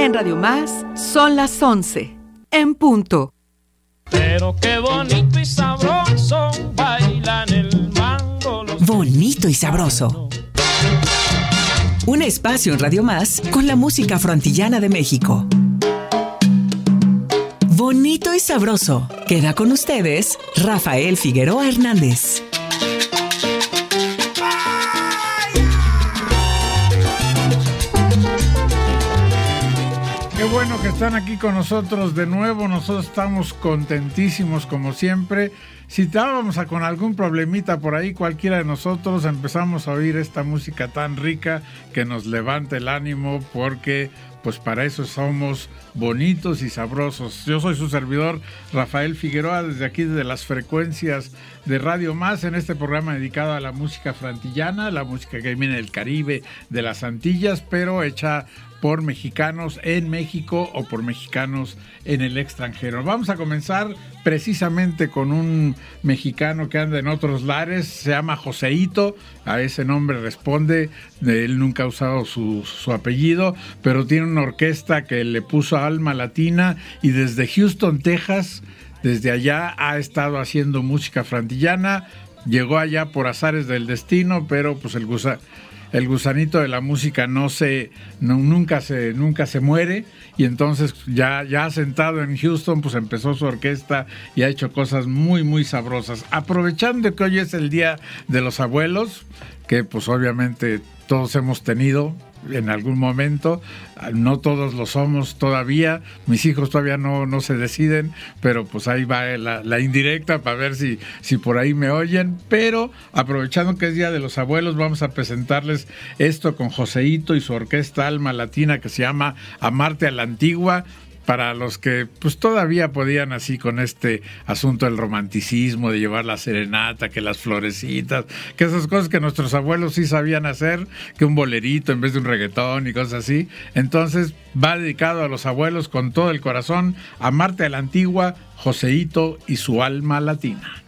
En Radio Más son las 11, en punto. Pero qué bonito y sabroso bailan el mango. Bonito y sabroso. Un espacio en Radio Más con la música afroantillana de México. Bonito y sabroso. Queda con ustedes Rafael Figueroa Hernández. Qué bueno que están aquí con nosotros de nuevo. Nosotros estamos contentísimos como siempre. Si estábamos con algún problemita por ahí, cualquiera de nosotros empezamos a oír esta música tan rica que nos levanta el ánimo, porque pues para eso somos bonitos y sabrosos. Yo soy su servidor Rafael Figueroa, desde aquí, desde las frecuencias de Radio Más, en este programa dedicado a la música afroantillana, la música que viene del Caribe, de las Antillas, pero hecha por mexicanos en México o por mexicanos en el extranjero. Vamos a comenzar precisamente con un mexicano que anda en otros lares, se llama Joseito, a ese nombre responde, él nunca ha usado su apellido, pero tiene una orquesta que le puso Alma Latina y desde Houston, Texas, desde allá ha estado haciendo música afroantillana. Llegó allá por azares del destino, pero pues el gusanito de la música nunca se muere, y entonces ya sentado en Houston pues empezó su orquesta y ha hecho cosas muy muy sabrosas. Aprovechando que hoy es el Día de los Abuelos, que pues obviamente todos hemos tenido en algún momento, no todos lo somos todavía, mis hijos todavía no se deciden, pero pues ahí va la indirecta para ver si por ahí me oyen. Pero aprovechando que es Día de los Abuelos, vamos a presentarles esto con Joseito y su orquesta Alma Latina, que se llama Amarte a la Antigua, para los que pues todavía podían así con este asunto del romanticismo, de llevar la serenata, que las florecitas, que esas cosas que nuestros abuelos sí sabían hacer, que un bolerito en vez de un reggaetón y cosas así. Entonces va dedicado a los abuelos con todo el corazón. Amarte a la Antigua, Joseito y su Alma Latina.